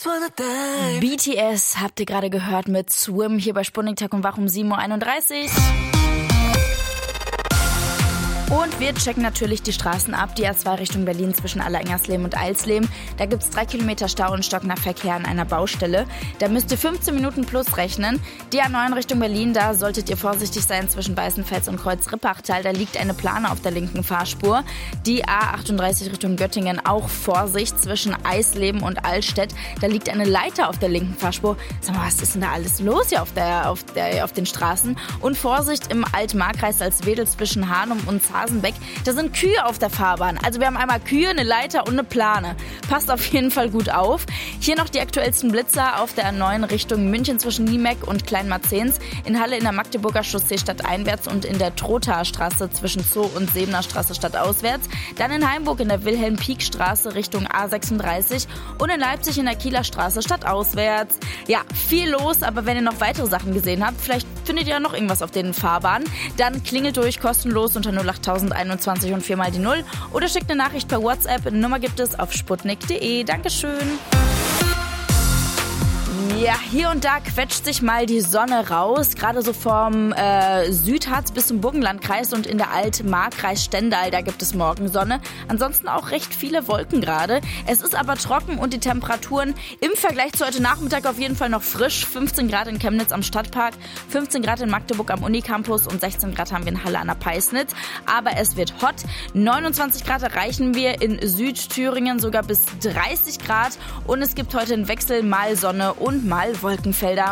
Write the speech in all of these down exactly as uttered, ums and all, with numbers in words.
B T S habt ihr gerade gehört mit Swim hier bei Sputnik Tag und Wach um sieben Uhr einunddreißig. Und wir checken natürlich die Straßen ab, die A zwei Richtung Berlin zwischen Allerengersleben und Alsleben. Da gibt es drei Kilometer Stau und stockender Verkehr an einer Baustelle. Da müsst ihr fünfzehn Minuten plus rechnen. Die A neun Richtung Berlin, da solltet ihr vorsichtig sein zwischen Weißenfels und Kreuz-Rippachtal. Da liegt eine Plane auf der linken Fahrspur. Die A achtunddreißig Richtung Göttingen, auch Vorsicht zwischen Eisleben und Altstedt. Da liegt eine Leiter auf der linken Fahrspur. Sag mal, was ist denn da alles los hier auf, der, auf, der, auf den Straßen? Und Vorsicht im Alt-Mark-Kreis Salzwedel zwischen Hahnum und Hasenbeck, da sind Kühe auf der Fahrbahn. Also wir haben einmal Kühe, eine Leiter und eine Plane. Passt auf jeden Fall gut auf. Hier noch die aktuellsten Blitzer auf der A neun Richtung München zwischen Niemeck und Kleinmarzens. In Halle in der Magdeburger Chaussee stadteinwärts und in der Trothaer Straße zwischen Zoo und Sebener Straße stadtauswärts. Dann in Heimburg in der Wilhelm-Pieck-Straße Richtung A sechsunddreißig und in Leipzig in der Kieler Straße stadtauswärts. Ja, viel los, aber wenn ihr noch weitere Sachen gesehen habt, vielleicht findet ihr ja noch irgendwas auf den Fahrbahnen, dann klingelt durch kostenlos unter null acht einundzwanzig und vier mal die null oder schickt eine Nachricht per WhatsApp. Eine Nummer gibt es auf sputnik punkt de. Dankeschön. Ja, hier und da quetscht sich mal die Sonne raus, gerade so vom äh, Südharz bis zum Burgenlandkreis und in der Alt-Mark-Kreis Stendal, da gibt es morgen Sonne. Ansonsten auch recht viele Wolken gerade. Es ist aber trocken und die Temperaturen im Vergleich zu heute Nachmittag auf jeden Fall noch frisch. fünfzehn Grad in Chemnitz am Stadtpark, fünfzehn Grad in Magdeburg am Unicampus und sechzehn Grad haben wir in Halle an der Peisnitz. Aber es wird hot. neunundzwanzig Grad erreichen wir in Südthüringen, sogar bis dreißig Grad. Und es gibt heute einen Wechsel, mal Sonne und mal Wolkenfelder.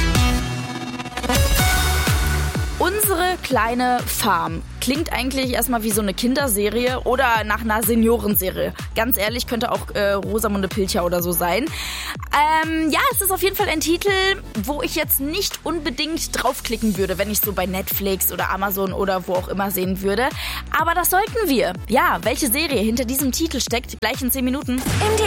Unsere kleine Farm klingt eigentlich erstmal wie so eine Kinderserie oder nach einer Seniorenserie. Ganz ehrlich, könnte auch äh, Rosamunde Pilcher oder so sein. Ähm, ja, es ist auf jeden Fall ein Titel, wo ich jetzt nicht unbedingt draufklicken würde, wenn ich so bei Netflix oder Amazon oder wo auch immer sehen würde. Aber das sollten wir. Ja, welche Serie hinter diesem Titel steckt, gleich in zehn Minuten. M D